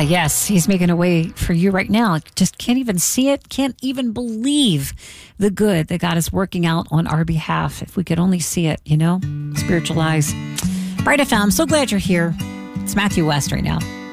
Yes, he's making a way for you right now. Just can't even see it, can't even believe the good that God is working out on our behalf. If we could only see it, spiritual eyes. Bright FM, so glad you're here. It's Matthew West right now.